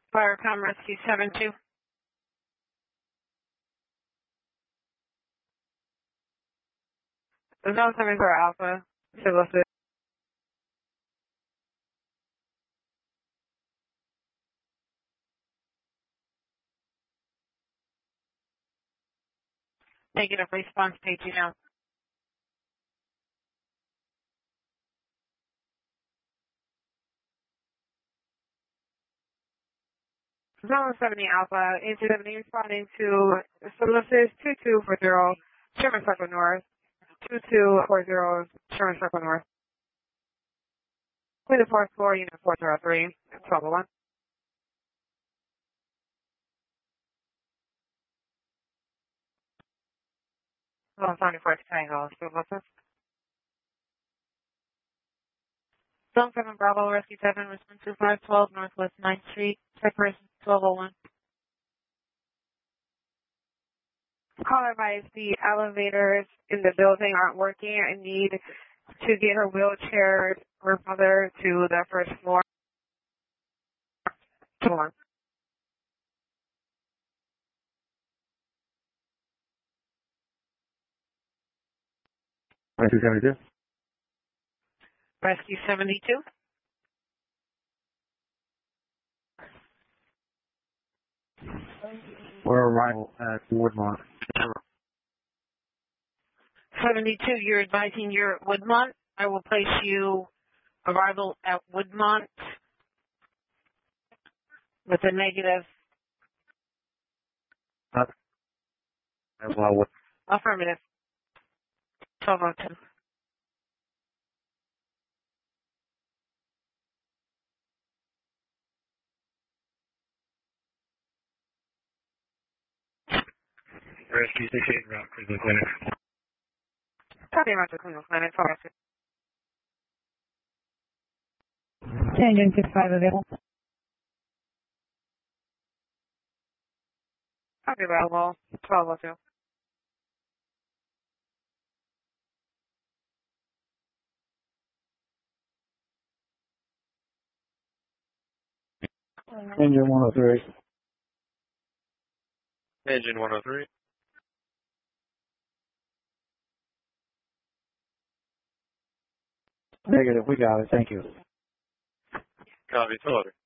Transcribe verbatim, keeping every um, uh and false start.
Firecom Rescue seven two. Zone seven four Alpha, Solicit. Negative response paging out. Zone seventy Alpha, eight two seventy responding to Solicit two two four zero, Sherman Circle North, two two four zero, Sherman Circle North. Clear the fourth floor, unit four zero three, twelve oh one. Zone seventy-four Tango, Solicit. Zone seven Bravo, Rescue seven, respond to five twelve Northwest ninth Street, separation twelve oh one. Caller advised the elevators in the building aren't working. I need to get her wheelchair, her mother, to the first floor. Floor. two seventy-two. Rescue seventy-two. We're arrival at Woodmont. seventy-two, you're advising you're at Woodmont. I will place you arrival at Woodmont with a negative. Uh, well, what? Affirmative. twelve oh two. Rescue sixty-eight route Cleveland Clinic. Copy about the Cleveland Clinic. Engine six five available. Copy available. twelve oh two. Engine one oh three. Engine one oh three. Negative, we got it. Thank you. Copy, to order.